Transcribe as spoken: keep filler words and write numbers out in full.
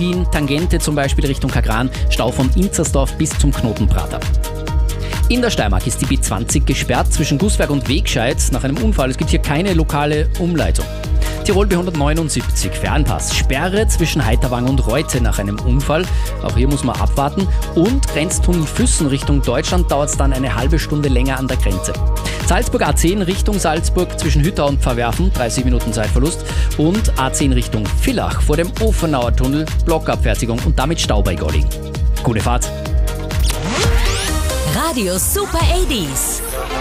Wien, Tangente zum Beispiel Richtung Kagran, Stau von Inzersdorf bis zum Knotenprater. In der Steiermark ist die B zwanzig gesperrt zwischen Gußberg und Wegscheid nach einem Unfall. Es gibt hier keine lokale Umleitung. Tirol B hundertneunundsiebzig, Fernpass, Sperre zwischen Heiterwang und Reute nach einem Unfall. Auch hier muss man abwarten. Und Grenztunnel Füssen Richtung Deutschland dauert es dann eine halbe Stunde länger an der Grenze. Salzburg A zehn Richtung Salzburg zwischen Hüttau und Pfarrwerfen, dreißig Minuten Zeitverlust. Und A zehn Richtung Villach vor dem Ofenauer Tunnel, Blockabfertigung und damit Stau bei Golling. Gute Fahrt! Radio Super achtzig.